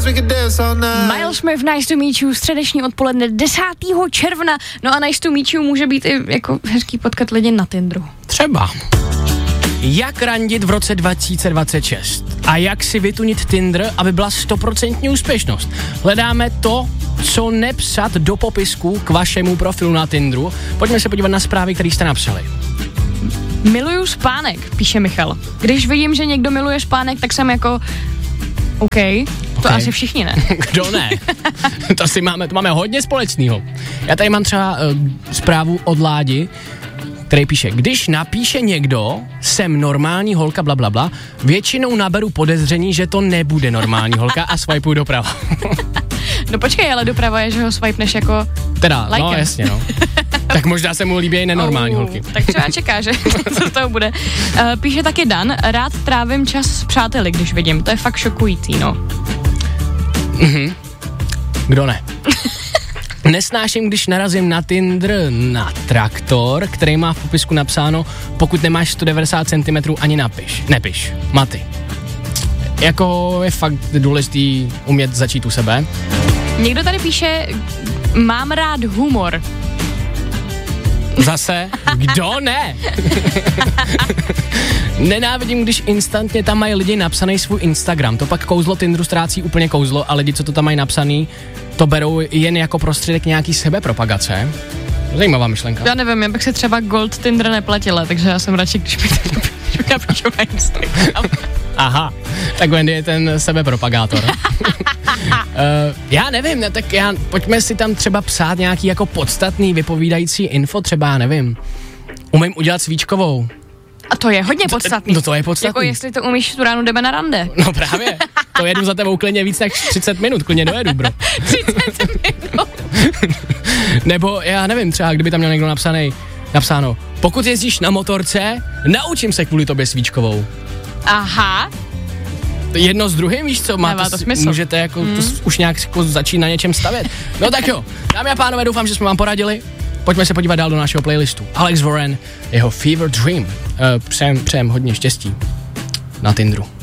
Miles Smith, Nice to meet you, středeční odpoledne 10. června. No a Nice to meet you může být i jako hezký potkat lidi na Tinderu. Třeba. Jak randit v roce 2026? A jak si vytunit Tinder, aby byla 100% úspěšnost? Hledáme to, co nepsat do popisku k vašemu profilu na Tinderu. Pojďme se podívat na zprávy, které jste napsali. Miluju spánek, píše Michal. Když vidím, že někdo miluje spánek, tak jsem jako OK. To asi všichni, ne? Kdo ne? To máme hodně společného. Já tady mám třeba zprávu od Ládi, který píše, když napíše někdo, jsem normální holka, blablabla, většinou naberu podezření, že to nebude normální holka a swipeuju doprava. No počkej, ale doprava je, že ho swipneš jako teda, likem. No jasně, no. Tak možná se mu líbí i nenormální holky. Tak třeba čeká, že co z toho bude. Píše taky Dan, rád trávím čas s přáteli, když vidím, to je fakt šokující, no. Kdo ne? Nesnáším, když narazím na Tinder na traktor, který má v popisku napsáno, pokud nemáš 190 cm, ani nepiš. Maty. Jako je fakt důležitý umět začít u sebe. Někdo tady píše, mám rád humor. Zase, kdo ne? Nenávidím, když instantně tam mají lidi napsaný svůj Instagram. To pak kouzlo Tinderu ztrácí úplně kouzlo a lidi, co to tam mají napsaný, to berou jen jako prostředek nějaký sebepropagace. Zajímavá myšlenka. Já nevím, já bych si třeba Gold Tinder neplatila, takže já jsem radši, když mi napíšu na Instagram. Aha, tak Wendy je ten sebepropagátor. Já nevím, pojďme si tam třeba psát nějaký jako podstatný vypovídající info, třeba, nevím, umím udělat svíčkovou. A to je hodně podstatný. To je podstatný. Jako jestli to umíš, tu ránu jdeme na rande. No právě, to jedu za tebou klidně víc než 30 minut, klidně dojedu, bro. 30 minut. Nebo já nevím, třeba kdyby tam měl někdo napsáno, pokud jezdíš na motorce, naučím se kvůli tobě svíčkovou. Aha. Jedno s druhým, víš co, můžete jako to už nějak jako začít na něčem stavět. No tak jo, dámy a pánové, doufám, že jsme vám poradili. Pojďme se podívat dál do našeho playlistu. Alex Warren, jeho Fever Dream. Přejem hodně štěstí na Tinderu.